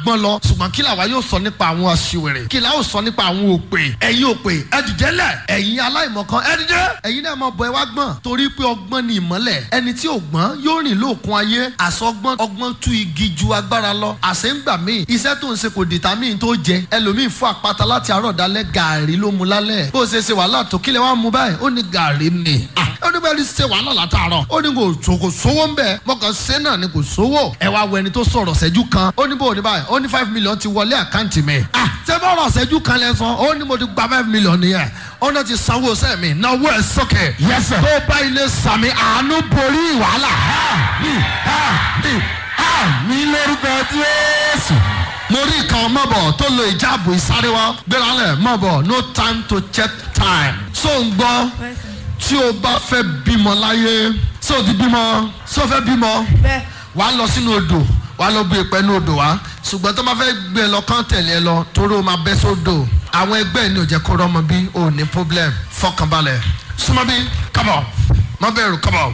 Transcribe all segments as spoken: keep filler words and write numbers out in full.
gbọ́n lọ ṣùgbọ́n kí làwa yóò sọ nípa àwọn aṣiwèrè kí làwa yóò sọ nípa àwọn òpè ẹ̀yin òpè ẹ dìde lẹ̀ ẹ̀yin aláìmọ̀kan ẹ dìde ẹ̀yin náà mọ̀ bọ̀ ẹ wá gbọ́n torí pé ọgbọ́n ni ìmọ́lẹ̀ ẹni tí ò gbọ́n yóò rìn lóòkun ayé àsọgbọ́n ọgbọ́n tú igi ju agbára lọ àṣẹ ń gbà míì iṣẹ́ tó ń ṣe kò dìtámì tó jẹ ẹlòmíì fún àpáta láti àárọ̀ dalẹ́ gàárì ló mu lálẹ́ bó ṣe ṣe wàhálà tó kílẹ̀ wá mu báyìí ó ní gàárì ni ó ní bẹ́ẹ̀ ni ṣe wàhálà látàárọ̀ ó ní kò sówó ń bẹ̀ mọ̀kàn ṣe náà ni kò sówó ẹ wá wọ ẹni tó sọ̀rọ̀ ṣẹ́jú kan ó ní bó ní báyìí ó ní five million ti wọlé àkáǹtì mi ah ṣé bọ́ọ̀rọ̀ ṣẹ́jú kan lẹ́sàn ó ní mo ti gba five million nìyẹn ó náà ti sanwó sẹ́ mi náwó ẹ̀ sókè Yes, sir. tó bá ilé sàmì àánú borí wàhálà mi lórúkọ Jésù. mo rí ìkan mọ̀bọ̀ tó lo ìjáàbù ìsáréwá gbéralẹ̀ mọ̀bọ̀ no time to check time so ń gbọ́ tí o bá fẹ́ bímọ láyé so ti bímọ so fẹ́ bímọ wàá lọ sínú odò wàá lọ gbé ìpẹ́ ní odò wá ṣùgbọ́n tó máa fẹ́ gbé ẹ lọ kán tẹ̀lé ẹ lọ torí o máa bẹ́ sódò àwọn ẹgbẹ́ ẹ ní ò jẹ́ kó rọ́mọ bí o ní problem fọkànbalẹ̀ súnmọ́ bí kábọ̀ má bẹ̀rù kábọ̀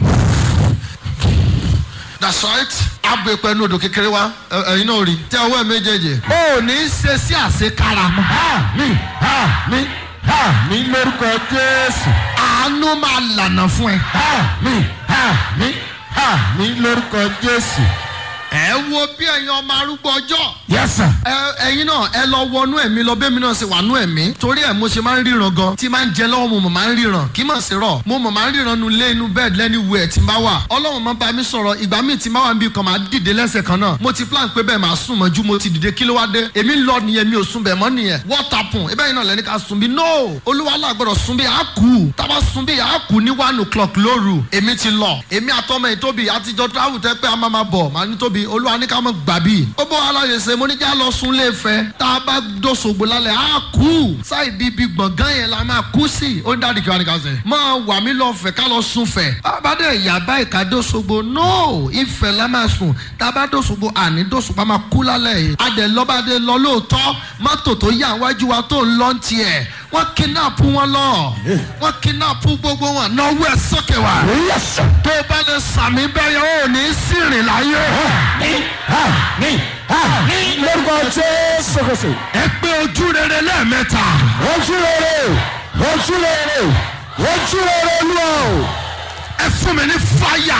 that's right abo ìpẹ́ ní odò kékeré wá ẹ̀yin náà rí tẹ ọwọ́ ẹ méjèèjì o ní í ṣe sí àṣekára mọ́ mi mi mi lórúkọ Jésù. àánú máa lànà fún ẹ. mi mi mi lórúkọ Jésù. ẹ wo bí ẹ̀yin ọmọ arúgbó ọjọ́. Yes, sir. ẹ ẹ̀yin náà ẹ lọ wọnú ẹ̀mí lọ bẹ́ẹ̀ mi náà ṣe wà nú ẹ̀mí torí ẹ̀ mo ṣe máa ń ríran gan tí máa ń jẹ lọ́wọ́ mo mọ̀ máa ń ríran kí mà sí rọ̀ mo mọ̀ máa ń ríran nu lé inú bẹ́ẹ̀dì lẹ́ni wù ẹ̀ tí n bá wà ọlọ́run máa bá mi sọ̀rọ̀ ìgbà míì tí n bá wà níbi kan máa dìde lẹ́sẹ̀ kan náà mo ti plan pé bẹ́ẹ̀ máa sùn mọ́jú mo ti dìde kí ló wá dé èmi lọ nìyẹn mi ò sùn bẹ́ẹ̀ mọ́ nìyẹn what happen ebe yìí náà lẹ́ni ká sùn bí no olúwa lágbọ́dọ̀ sùn bí àkú tábà sùn bí àkú ní one o'clock lóru èmi ti lọ èmi àtọmọ ẹ̀ tóbi àtijọ́ travel tẹ́ pé a máa máa bọ̀ màá ní tóbi olúwa ní ká mọ̀ gbàbí ó bọ́ aláyè ṣe mo ní kí a lọ sùn lé fẹ́ tá a bá dóṣogbo lálẹ́ á kú sáìdì ibi gbọ̀ngàn yẹn la máa kú sí ó ń dáàdì kí wọ́n ní ká sẹ́ máa wà mí lọ fẹ́ ká lọ sùn fẹ́ abádé ìyàbá ìka dóṣogbo no ìfẹ́ la máa sùn tá a bá dóṣogbo àní dóṣogbo a máa kú lálẹ́ yìí adẹ lọ́bàdé lọ lóòótọ́ mọ́tò tó yà wájú wa tó ń lọ tiẹ̀ wọ́n kidnap wọn lọ wọ́n kidnap gbogbo wọn náwó ẹ̀ sókè wa tó bá lè sàmì bẹ́yẹ̀ ó ní sírìn láyé. mi mi lórúkọ Jésù Kristi. ẹ pé ojú rere lẹ́ẹ̀mẹ́ta. ojú rere ojú rere ojú rere Olúwa o. ẹ fún mi ní fáyà.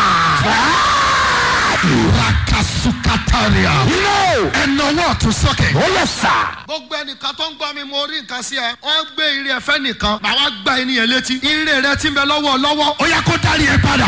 rakasukataria. ẹ nawọ́ ọ̀tún sókè. ó yẹ sà. gbogbo ẹnìkan tó ń gbọ́ mi mo rí nǹkan sí ẹ wọ́n gbé ire ẹ̀fẹ́ nìkan màá gba ènìyàn létí ire rẹ ti ń bẹ lọ́wọ́ lọ́wọ́ ó yẹ kó dárí ẹ padà.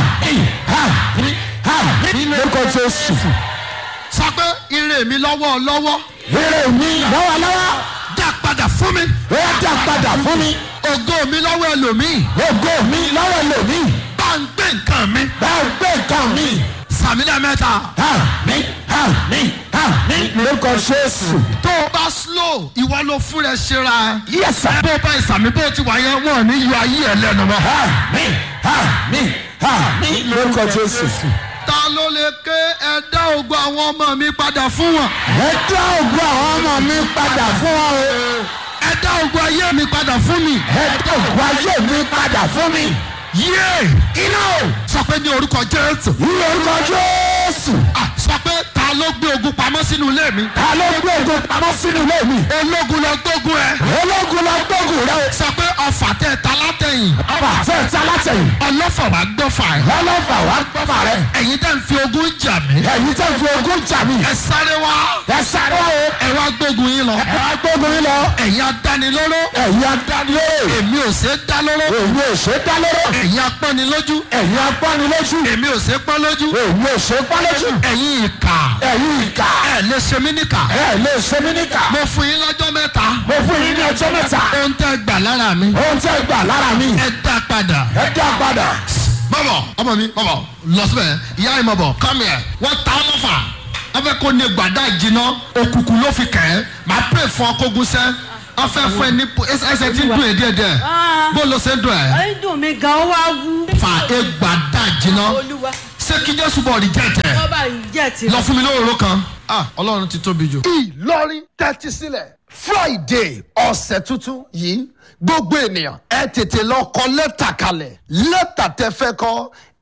mi lórúkọ Jésù. sọ pé ire mi lọ́wọ́ lọ́wọ́. ire mi lọ́wọ́lọ́wọ́. dá padà fún mi. ó dá padà fún mi. ògo mi lọ́wọ́ ẹlòmíì. ògo mi lọ́wọ́ ẹlòmíì. bá ń gbé nǹkan mi. bá ń gbé nǹkan mi. sàmílẹ̀ mẹ́ta. mi mi mi lórúkọ Jésù. tó o bá slow ìwọ ló fún rẹ ṣera. Yes, sir. bó o bá ìsàmì bó o ti wà yẹn wọn ò ní yọ ayé ẹ lẹ́nu mọ́. mi mi mi lórúkọ Jésù. ta ló lè ké ẹ dá ògo àwọn ọmọ mi padà fún wọn. ẹ dá ògo àwọn ọmọ mi padà fún wọn o. ẹ dá ògo ayé mi padà fún mi. ẹ dá ògo ayé mi padà fún mi. yé iná o. sọ pé ní orúkọ Jésù. ní orúkọ Jésù. Ah, sọ pé ta ló gbé ogun pamọ́ sínú ilé mi. ta ló gbé ogun pamọ́ sínú ilé mi. ológun lọ gbógun ẹ. ológun lọ gbógun rẹ o. sọ pé ọfà tẹ ta látẹ̀yìn. ọba àti ẹ̀ta látẹ̀yìn. ọlọ́fà wá gbọ́fà ẹ̀. ọlọ́fà wá gbọ́fà rẹ. ẹ̀yin tẹ́ ń fi ogun jà mí. ẹ̀yin tẹ́ ń fi ogun jà mí. ẹ sáré wá. ẹ sáré wá o. ẹ wá gbógun yín lọ. ẹ wá gbógun yín lọ. ẹ̀yin adánilóró. ẹ̀yin adánilóró. èmi ò ṣe é dá lóró. èmi ò ṣe é dá lóró. ẹ̀yin apọ́nilójú. ẹ̀yin apánilójú. èmi ò ṣe é pọ́n lójú. èmi ò ṣe é pọ́n lójú. ẹ̀yin ìkà. ẹ̀yin ìkà. ẹ lè ṣe mí níkà. ẹ lè ṣe mí níkà. mo fún yín lọ́jọ́ mẹ́ta. mo fún yín ní ọjọ́ mẹ́ta. ohun tẹ́ gbà lára mi. ohun tẹ́ gbà lára mi. ẹ dá padà. ẹ dá padà. bọ́bọ̀ ọmọ mi bọ́bọ̀ lọ síbẹ̀ ìyá yìí mọ̀ bọ̀ come here wọ́n ta ọ́ lọ́fà wọ́n fẹ́ kó ní gbàdá ìjìnà òkùnkùn ló fi kẹ́ ẹ́ máa pray fún ọkọ̀gùn sẹ́ wọ́n fẹ́ fún ẹ ní ẹsẹ̀ tí ń dùn ẹ̀ díẹ̀ díẹ̀ bó ló ṣe ń dùn ẹ̀. ẹ ń dùn mí gan ó wá wú. fa egbàdá ìjìnà ṣé kí Jésù bọ̀ rí jẹ́ tẹ̀ ọba yìí jẹ́ ti. lọ fún mi lóòrò kan ah Ọlọ́run ti tóbi jù. Ìlọrin tẹ́tí sílẹ̀ Friday ọ̀sẹ̀ tuntun yìí gbogbo ènìyàn ẹ tètè lọ kọ lẹ́tà kalẹ̀ lẹ́tà tẹ fẹ́ kọ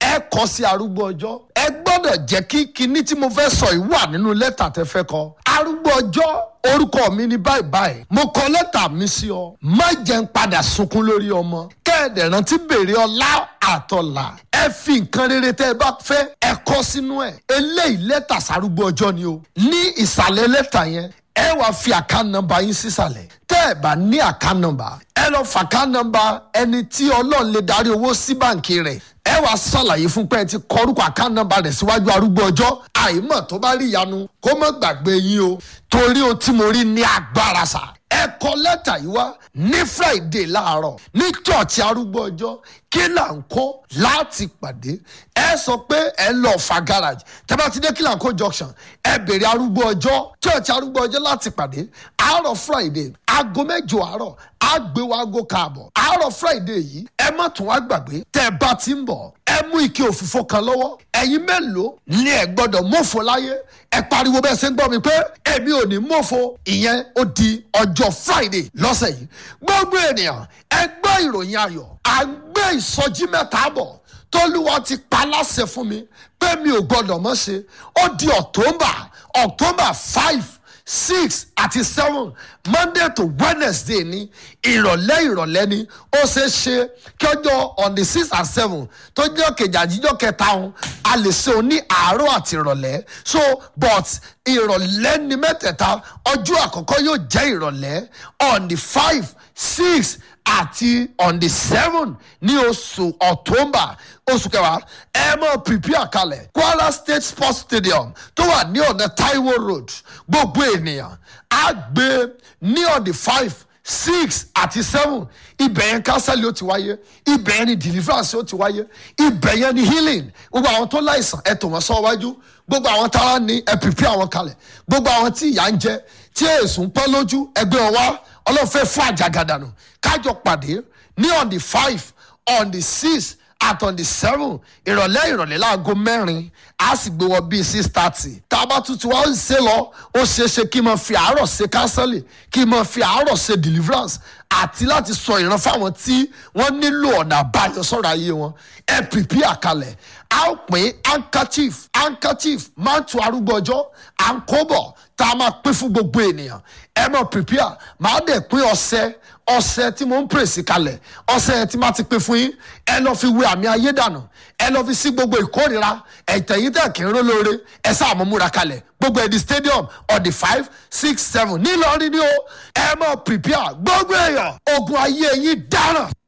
ẹ kọ sí arúgbó ọjọ́. ẹ gbọ́dọ̀ jẹ́ kí kinní tí mo fẹ́ sọ yìí wà nínú lẹ́tà tẹ́ fẹ́ kọ. arúgbó ọjọ́ orúkọ mi ni báyìí báyìí mo kọ lẹ́tà mi sí ọ. má jẹ́ ń padà sunkún lórí ọmọ. kẹ́ẹ̀dẹ̀ rántí béèrè ọlá àtọ̀là. ẹ fi nǹkan rere tẹ́ ẹ bá fẹ́ ẹ kọ sínú ẹ̀. eléyìí lẹ́tà sárúgbó ọjọ́ ni o. ní ìsàlẹ̀ lẹ́tà yẹn ẹ wá fi àká nọ́mbà yín sísàlẹ̀. tẹ́ ẹ bá ní àká nọ́mbà ẹ lọ fàká nọ́mbà ẹni tí Ọlọ́run lè darí owó sí báǹkì rẹ̀. ẹ wá ṣàlàyé fún pé ẹ ti kọ orúkọ àká nọ́mbà rẹ̀ síwájú arúgbó ọjọ́. àìmọ̀ tó bá rí ìyanu kó má gbàgbé yín o torí ohun tí mo rí ní agbára sà. ẹ kọ lẹ́tà yìí wá ní Friday láàárọ̀ ní chọ́ọ̀chì arúgbó ọjọ́ kí là ń kó láti pàdé. ẹ sọ pé ẹ lọ fa garage tẹ́ bá ti dé kí là ń kó junction ẹ bèrè arúgbó ọjọ́ chọ́ọ̀chì arúgbó ọjọ́ láti pàdé àárọ̀ Friday aago mẹ́jọ àárọ̀ àgbéwò aago káàbọ̀ àárọ̀ Friday yìí ẹ má tún wá gbàgbé tẹ́ bá ti ń bọ̀ ẹ mú ike òfìfo kan lọ́wọ́. ẹ̀yin mélòó ni ẹ gbọ́dọ̀ mọ́fo láyé ẹ pariwo bẹ́ẹ̀ ṣe ń gbọ́ mi pé èmi ò ní mọ́fo. ìyẹn ó di ọjọ́ Friday lọ́sẹ̀ yìí. gbogbo ènìyàn ẹ gbọ́ ìròyìn ayọ̀ à ń gbé ìsọjí mẹ́ta bọ̀ tólúwa ti pa láṣẹ fún mi pé mi ò gbọ́dọ̀ mọ́ ṣe. ó di October October five six àti seven Monday to Wednesday ní ìrọ̀lẹ́ ìrọ̀lẹ́ ni ó ṣe é ṣe kí ọjọ́ on the six and seven tó jẹ́ kejì àjíjọ́ kẹta ọ̀hún a lè ṣe òun ní àárọ̀ àti ìrọ̀lẹ́. so but ìrọ̀lẹ́ ni mẹ́tẹ̀ẹ̀ta ọjọ́ àkọ́kọ́ yóò jẹ́ ìrọ̀lẹ́ on the five six àti on the seven ní oṣù October oṣù kẹwàá ẹ mọ prepare kalẹ̀ Kwara State Sports Stadium tó wà ní ọ̀nà Taiwo Road. gbogbo ènìyàn á gbé ní on the five six àti seven ibẹ̀ yẹn kánsẹ́lì ó ti wáyé ibẹ̀ yẹn ni deliverance ó ti wáyé ibẹ̀ yẹn ni healing. gbogbo àwọn tó láìsàn ẹ tò wọ́n sọ wájú gbogbo àwọn tára ní ẹ prepare àwọn kalẹ̀ gbogbo àwọn tí ìyà ń jẹ tí èsùn pẹ́ lójú ẹgbẹ́ wọn wá ọlọ́fẹ́ fún àjàgàdànù kájọ pàdé ní on the five on the six at on the seven ìrọ̀lẹ́ ìrọ̀lẹ́ láago mẹ́rin a sì gbé wọ bíi six thirty. tá a bá tuntun wá ń ṣe lọ ó ṣeé ṣe kí n máa fi àárọ̀ ṣe kánsẹ́lì kí n máa fi àárọ̀ ṣe deliverance àti láti sọ ìran fáwọn tí wọ́n nílò ọ̀nà àbáyọ sọ̀rọ̀ ayé wọn. ẹ pìpì àkàlẹ̀ a ó pín handkerchief handkerchief máa ń tu arúgbó ọjọ́ à ń kó bọ̀ tá a máa pín fún gbogbo ènìyàn. ẹ máa pìpì à máa dẹ̀ pín ọṣẹ ọṣẹ tí mo ń pèsè kalẹ̀ ọṣẹ yẹn tí máa ti pín fún yín ẹ lọ́ọ́ fi wé àmì ayé dànù ẹ lọ́ọ́ fi sí gbogbo ìkórìíra ẹ̀tẹ̀yìn tẹ̀ kí n ró lóore ẹ sáà mọ́ múra kalẹ̀ gbogbo ẹ̀dí stadium on the five six seven nílọrin ni ó ẹ máa prepare gbogbo èèyàn ogun ayé yín dáràn.